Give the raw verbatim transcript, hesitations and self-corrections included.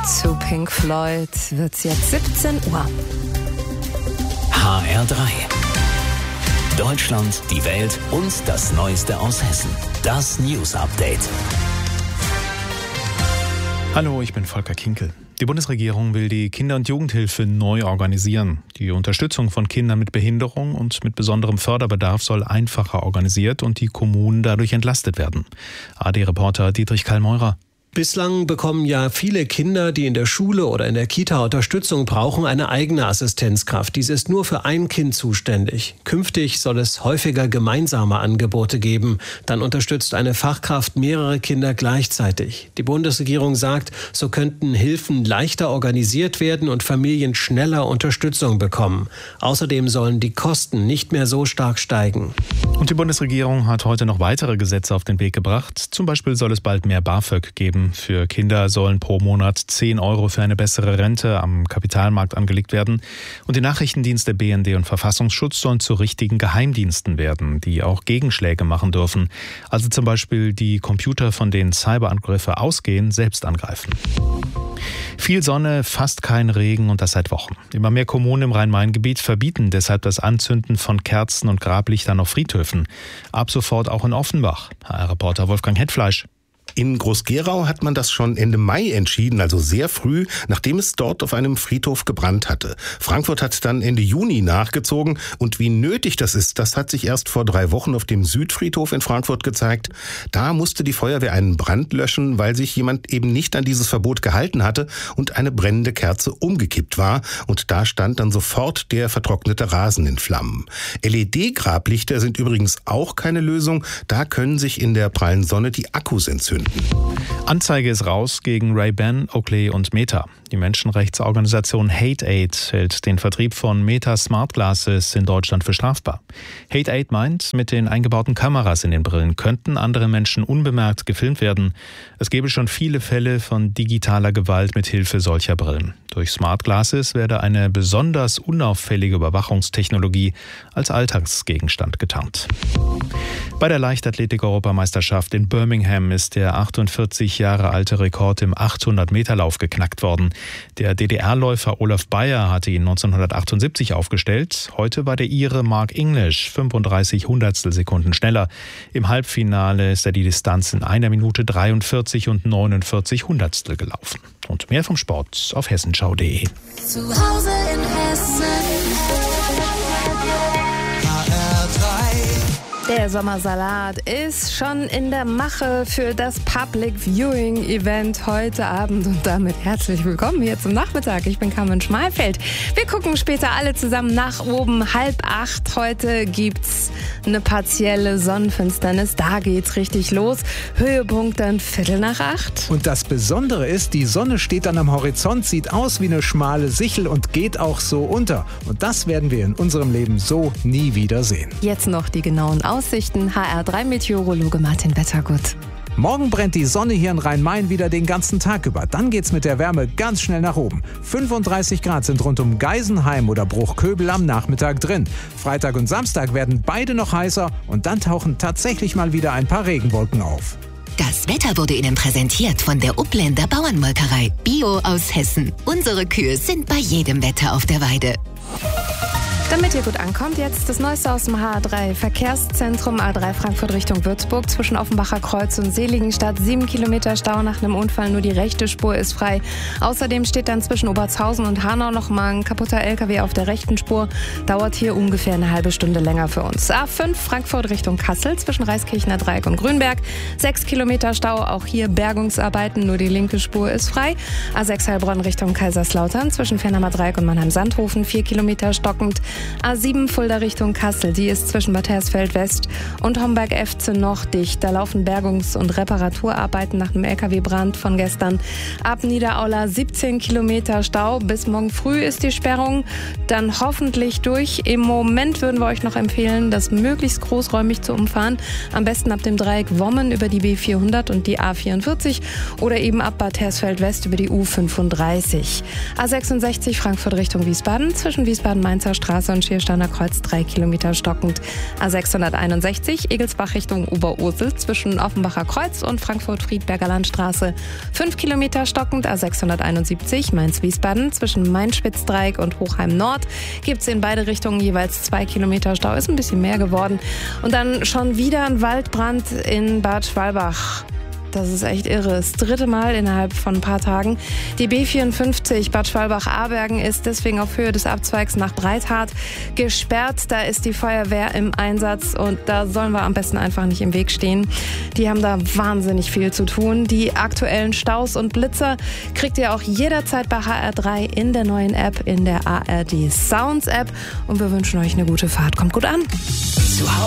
Zu Pink Floyd wird's jetzt siebzehn Uhr. H R drei. Deutschland, die Welt und das Neueste aus Hessen. Das News Update. Hallo, ich bin Volker Kinkel. Die Bundesregierung will die Kinder- und Jugendhilfe neu organisieren. Die Unterstützung von Kindern mit Behinderung und mit besonderem Förderbedarf soll einfacher organisiert und die Kommunen dadurch entlastet werden. A D-Reporter Dietrich Kallmeurer. Bislang bekommen ja viele Kinder, die in der Schule oder in der Kita Unterstützung brauchen, eine eigene Assistenzkraft. Dies ist nur für ein Kind zuständig. Künftig soll es häufiger gemeinsame Angebote geben. Dann unterstützt eine Fachkraft mehrere Kinder gleichzeitig. Die Bundesregierung sagt, so könnten Hilfen leichter organisiert werden und Familien schneller Unterstützung bekommen. Außerdem sollen die Kosten nicht mehr so stark steigen. Und die Bundesregierung hat heute noch weitere Gesetze auf den Weg gebracht. Zum Beispiel soll es bald mehr BAföG geben. Für Kinder sollen pro Monat zehn Euro für eine bessere Rente am Kapitalmarkt angelegt werden. Und die Nachrichtendienste B N D und Verfassungsschutz sollen zu richtigen Geheimdiensten werden, die auch Gegenschläge machen dürfen. Also zum Beispiel die Computer, von denen Cyberangriffe ausgehen, selbst angreifen. Viel Sonne, fast kein Regen und das seit Wochen. Immer mehr Kommunen im Rhein-Main-Gebiet verbieten deshalb das Anzünden von Kerzen und Grablichtern auf Friedhöfen. Ab sofort auch in Offenbach. H R-Reporter Wolfgang Hetfleisch. In Groß-Gerau hat man das schon Ende Mai entschieden, also sehr früh, nachdem es dort auf einem Friedhof gebrannt hatte. Frankfurt hat dann Ende Juni nachgezogen und wie nötig das ist, das hat sich erst vor drei Wochen auf dem Südfriedhof in Frankfurt gezeigt. Da musste die Feuerwehr einen Brand löschen, weil sich jemand eben nicht an dieses Verbot gehalten hatte und eine brennende Kerze umgekippt war und da stand dann sofort der vertrocknete Rasen in Flammen. L E D-Grablichter sind übrigens auch keine Lösung, da können sich in der prallen Sonne die Akkus entzünden. Anzeige ist raus gegen Ray-Ban, Oakley und Meta. Die Menschenrechtsorganisation Hate Aid hält den Vertrieb von Meta Smart Glasses in Deutschland für strafbar. Hate Aid meint, mit den eingebauten Kameras in den Brillen könnten andere Menschen unbemerkt gefilmt werden. Es gäbe schon viele Fälle von digitaler Gewalt mit Hilfe solcher Brillen. Durch Smart Glasses werde eine besonders unauffällige Überwachungstechnologie als Alltagsgegenstand getarnt. Bei der Leichtathletik-Europameisterschaft in Birmingham ist der achtundvierzig Jahre alte Rekord im achthundert-Meter-Lauf geknackt worden. Der D D R-Läufer Olaf Beyer hatte ihn neunzehnhundertachtundsiebzig aufgestellt. Heute war der Ire Mark English fünfunddreißig Hundertstel Sekunden schneller. Im Halbfinale ist er die Distanz in einer Minute dreiundvierzig und neunundvierzig Hundertstel gelaufen. Und mehr vom Sport auf hessenschau punkt de. Zu Hause in Hessen. H R drei. Der Sommersalat ist schon in der Mache für das Public Viewing Event heute Abend und damit herzlich willkommen hier zum Nachmittag. Ich bin Carmen Schmalfeld. Wir gucken später alle zusammen nach oben. Halb acht. Heute gibt's eine partielle Sonnenfinsternis. Da geht's richtig los. Höhepunkt dann Viertel nach acht. Und das Besondere ist, die Sonne steht dann am Horizont, sieht aus wie eine schmale Sichel und geht auch so unter. Und das werden wir in unserem Leben so nie wieder sehen. Jetzt noch die genauen Aussichten. H R drei Meteorologe Martin Wettergut. Morgen brennt die Sonne hier in Rhein-Main wieder den ganzen Tag über. Dann geht's mit der Wärme ganz schnell nach oben. fünfunddreißig Grad sind rund um Geisenheim oder Bruchköbel am Nachmittag drin. Freitag und Samstag werden beide noch heißer und dann tauchen tatsächlich mal wieder ein paar Regenwolken auf. Das Wetter wurde Ihnen präsentiert von der Upländer Bauernmolkerei. Bio aus Hessen. Unsere Kühe sind bei jedem Wetter auf der Weide. Damit ihr gut ankommt, jetzt das Neueste aus dem H R drei Verkehrszentrum A drei Frankfurt Richtung Würzburg zwischen Offenbacher Kreuz und Seligenstadt. Sieben Kilometer Stau nach einem Unfall, nur die rechte Spur ist frei. Außerdem steht dann zwischen Obertshausen und Hanau noch mal ein kaputter L K W auf der rechten Spur. Dauert hier ungefähr eine halbe Stunde länger für uns. A fünf Frankfurt Richtung Kassel zwischen Reiskirchner Dreieck und Grünberg. Sechs Kilometer Stau, auch hier Bergungsarbeiten, nur die linke Spur ist frei. A sechs Heilbronn Richtung Kaiserslautern zwischen Fernheimer Dreieck und Mannheim-Sandhofen. Vier Kilometer stockend. A sieben Fulda Richtung Kassel, die ist zwischen Bad Hersfeld West und Homberg-Efze noch dicht. Da laufen Bergungs- und Reparaturarbeiten nach einem L K W-Brand von gestern. Ab Niederaula siebzehn Kilometer Stau. Bis morgen früh ist die Sperrung dann hoffentlich durch. Im Moment würden wir euch noch empfehlen, das möglichst großräumig zu umfahren. Am besten ab dem Dreieck Wommen über die B vierhundert und die A vierundvierzig oder eben ab Bad Hersfeld West über die U fünfunddreißig. A sechsundsechzig Frankfurt Richtung Wiesbaden zwischen Wiesbaden-Mainzer Straße und Schiersteiner Kreuz drei Kilometer stockend. A sechshunderteinundsechzig Egelsbach Richtung Oberursel zwischen Offenbacher Kreuz und Frankfurt-Friedberger Landstraße fünf Kilometer stockend. A sechshunderteinundsiebzig Mainz-Wiesbaden zwischen Main-Spitzdreieck und Hochheim Nord gibt es in beide Richtungen jeweils zwei Kilometer Stau. Ist ein bisschen mehr geworden. Und dann schon wieder ein Waldbrand in Bad Schwalbach. Das ist echt irre. Das dritte Mal innerhalb von ein paar Tagen. Die B vierundfünfzig Bad Schwalbach-Abergen ist deswegen auf Höhe des Abzweigs nach Breithart gesperrt. Da ist die Feuerwehr im Einsatz und da sollen wir am besten einfach nicht im Weg stehen. Die haben da wahnsinnig viel zu tun. Die aktuellen Staus und Blitzer kriegt ihr auch jederzeit bei H R drei in der neuen App, in der A R D Sounds App. Und wir wünschen euch eine gute Fahrt. Kommt gut an. Zu Hause